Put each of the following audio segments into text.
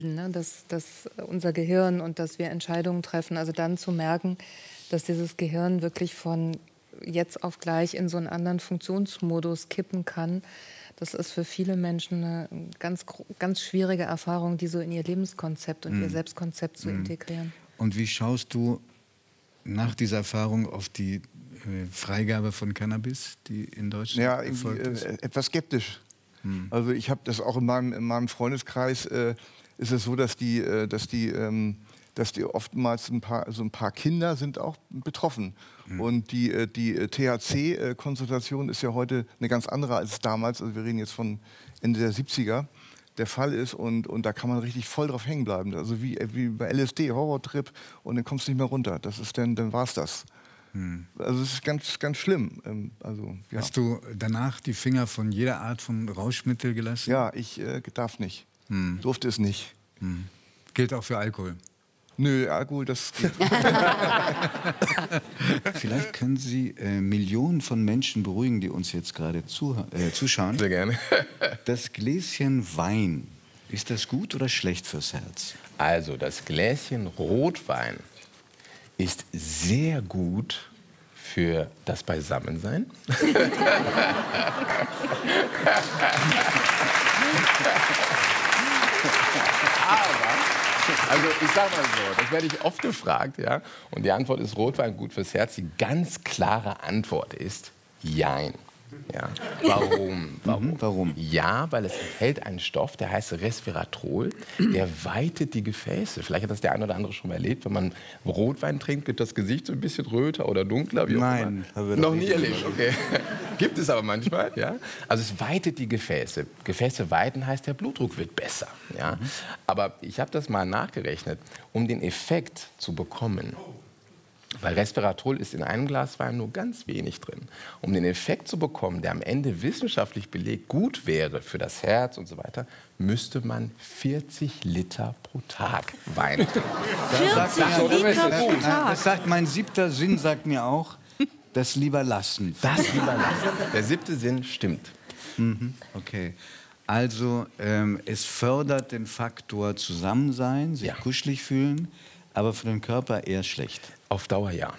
ne? Dass unser Gehirn und dass wir Entscheidungen treffen, also dann zu merken, dass dieses Gehirn wirklich von jetzt auf gleich in so einen anderen Funktionsmodus kippen kann. Das ist für viele Menschen eine ganz schwierige Erfahrung, die so in ihr Lebenskonzept und ihr Selbstkonzept zu integrieren. Und wie schaust du nach dieser Erfahrung auf die Freigabe von Cannabis, die in Deutschland erfolgt ist? Etwas skeptisch. Also ich habe das auch in meinem Freundeskreis, ist es so, dass die oftmals ein paar Kinder sind auch betroffen. Und die THC-Konzentration ist ja heute eine ganz andere als damals. Also wir reden jetzt von Ende der 70er. Der Fall ist und da kann man richtig voll drauf hängen bleiben. Also wie bei LSD, Horrortrip, und dann kommst du nicht mehr runter. Das ist dann war's das. Also es ist ganz, ganz schlimm. Also, ja. Hast du danach die Finger von jeder Art von Rauschmittel gelassen? Ja, ich darf nicht. Durfte es nicht. Gilt auch für Alkohol? Nö, Alkohol, das geht. Vielleicht können Sie Millionen von Menschen beruhigen, die uns jetzt gerade zuschauen. Sehr gerne. Das Gläschen Wein, ist das gut oder schlecht fürs Herz? Also, das Gläschen Rotwein ist sehr gut für das Beisammensein. Also ich sag mal so, das werde ich oft gefragt, ja. Und die Antwort ist Rotwein gut fürs Herz. Die ganz klare Antwort ist Jein. Ja. Warum? Warum? Ja, weil es enthält einen Stoff, der heißt Resveratrol, der weitet die Gefäße. Vielleicht hat das der eine oder andere schon mal erlebt. Wenn man Rotwein trinkt, wird das Gesicht so ein bisschen röter oder dunkler. Wie Nein, auch immer. Noch nie erlebt, okay. Gibt es aber manchmal, ja. Also es weitet die Gefäße. Gefäße weiten heißt, der Blutdruck wird besser, ja. Aber ich habe das mal nachgerechnet, um den Effekt zu bekommen. Weil Resveratrol ist in einem Glas Wein nur ganz wenig drin. Um den Effekt zu bekommen, der am Ende wissenschaftlich belegt gut wäre für das Herz und so weiter, müsste man 40 Liter pro Tag Wein trinken. 40 Liter pro Tag? Das sagt mein 7. Sinn, sagt mir auch, das lieber lassen. Das lieber lassen. Der 7. Sinn stimmt. Okay. Also es fördert den Faktor Zusammensein, sich kuschelig fühlen, aber für den Körper eher schlecht. Auf Dauer ja.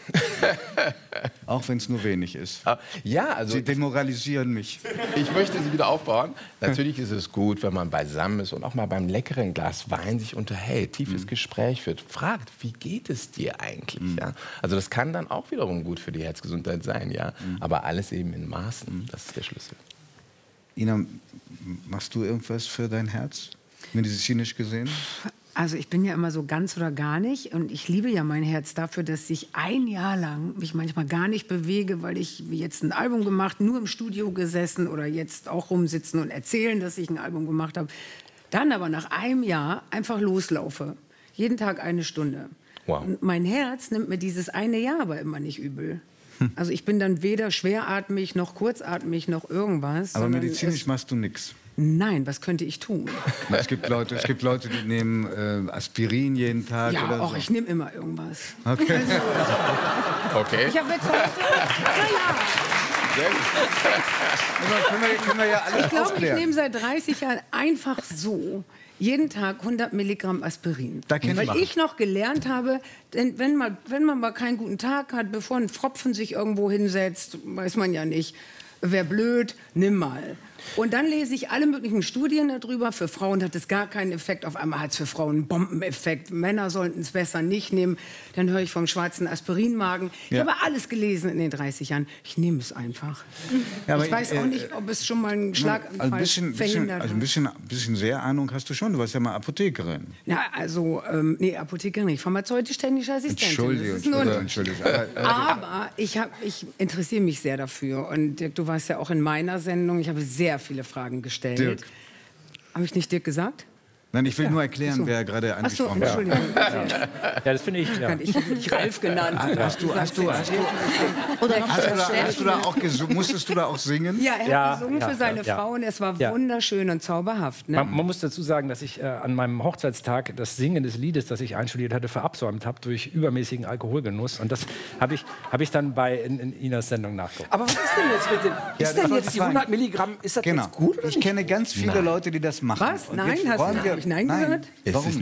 Auch wenn es nur wenig ist. Ja, also Sie demoralisieren mich. Ich möchte Sie wieder aufbauen. Natürlich ist es gut, wenn man beisammen ist und auch mal beim leckeren Glas Wein sich unterhält, tiefes Gespräch führt, fragt, wie geht es dir eigentlich? Ja? Also das kann dann auch wiederum gut für die Herzgesundheit sein, ja. Aber alles eben in Maßen, das ist der Schlüssel. Ina, machst du irgendwas für dein Herz, medizinisch gesehen? Also ich bin ja immer so ganz oder gar nicht und ich liebe ja mein Herz dafür, dass ich ein Jahr lang mich manchmal gar nicht bewege, weil ich wie jetzt ein Album gemacht, nur im Studio gesessen oder jetzt auch rumsitzen und erzählen, dass ich ein Album gemacht habe. Dann aber nach einem Jahr einfach loslaufe. Jeden Tag 1 Stunde. Wow. Und mein Herz nimmt mir dieses eine Jahr aber immer nicht übel. Also ich bin dann weder schweratmig noch kurzatmig noch irgendwas. Aber medizinisch machst du nichts. Nein, was könnte ich tun? Es gibt Leute, die nehmen Aspirin jeden Tag Ja, oder auch so. ich nehme immer irgendwas. Okay. Okay. Ich habe jetzt heute... Können wir ja alles Ich glaube, ich aufklären. nehme seit 30 Jahren einfach so jeden Tag 100 Milligramm Aspirin. Da kann ich Weil machen. ich noch gelernt habe, denn wenn man mal keinen guten Tag hat, bevor ein Pfropfen sich irgendwo hinsetzt, weiß man ja nicht, wäre blöd, nimm mal. Und dann lese ich alle möglichen Studien darüber. Für Frauen hat es gar keinen Effekt. Auf einmal hat es für Frauen einen Bombeneffekt. Männer sollten es besser nicht nehmen. Dann höre ich vom schwarzen Aspirinmagen. Ich habe alles gelesen in den 30 Jahren. Ich nehme es einfach. Ja, aber ich weiß auch nicht, ob es schon mal einen Schlaganfall verhindert hat. ein bisschen sehr Ahnung hast du schon. Du warst ja mal Apothekerin. Ja, also, nee, Apothekerin nicht. Pharmazeutisch-technische Assistentin. Entschuldige. Aber ich interessiere mich sehr dafür. Und Dirk, du warst ja auch in meiner Sendung. Ich habe sehr viele Fragen gestellt. Dirk. Habe ich nicht Dirk gesagt? Nein, ich will nur erklären, wer gerade Ach so, angesprochen wird. Entschuldigung. Ja, das finde ich. Ja. Ich habe dich Ralf genannt. Musstest du da auch singen? Ja, er hat gesungen für seine Frau und es war wunderschön und zauberhaft. Ne? Man muss dazu sagen, dass ich an meinem Hochzeitstag das Singen des Liedes, das ich einstudiert hatte, verabsäumt habe durch übermäßigen Alkoholgenuss. Und das habe ich dann in Inas Sendung nachgeguckt. Aber was ist denn jetzt mit den... Ist denn jetzt die 100 Milligramm, ist das jetzt gut oder Ich kenne ganz viele Leute, die das machen. Was? Nein, jetzt hast du wollen wir ich Nein gehört? Es ist